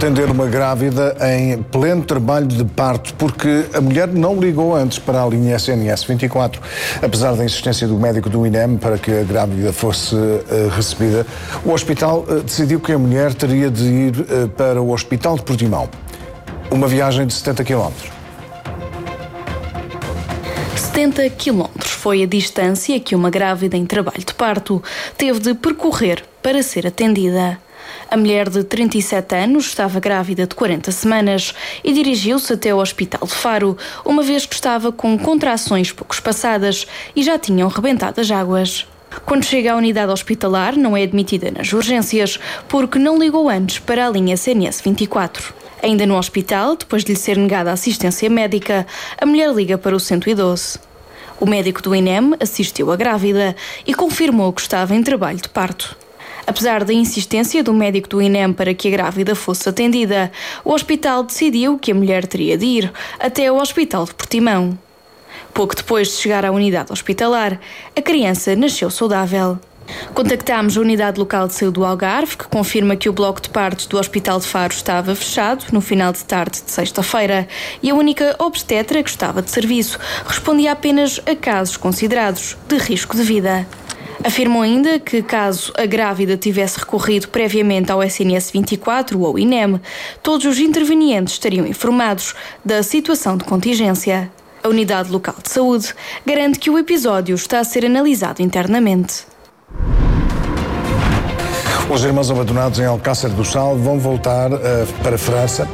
atender uma grávida em pleno trabalho de parto, porque a mulher não ligou antes para a linha SNS 24. Apesar da insistência do médico do INEM para que a grávida fosse recebida, o hospital decidiu que a mulher teria de ir para o Hospital de Portimão. Uma viagem de 70 km. 70 quilómetros foi a distância que uma grávida em trabalho de parto teve de percorrer para ser atendida. A mulher de 37 anos estava grávida de 40 semanas e dirigiu-se até ao Hospital de Faro, uma vez que estava com contrações pouco espaçadas e já tinham rebentado as águas. Quando chega à unidade hospitalar, não é admitida nas urgências porque não ligou antes para a linha SNS 24. Ainda no hospital, depois de lhe ser negada a assistência médica, a mulher liga para o 112. O médico do INEM assistiu a grávida e confirmou que estava em trabalho de parto. Apesar da insistência do médico do INEM para que a grávida fosse atendida, o hospital decidiu que a mulher teria de ir até o Hospital de Portimão. Pouco depois de chegar à unidade hospitalar, a criança nasceu saudável. Contactámos a unidade local de saúde do Algarve, que confirma que o bloco de partos do Hospital de Faro estava fechado no final de tarde de sexta-feira e a única obstetra que estava de serviço respondia apenas a casos considerados de risco de vida. Afirmou ainda que, caso a grávida tivesse recorrido previamente ao SNS 24 ou ao INEM, todos os intervenientes estariam informados da situação de contingência. A unidade local de saúde garante que o episódio está a ser analisado internamente. Os irmãos abandonados em Alcácer do Sal vão voltar para a França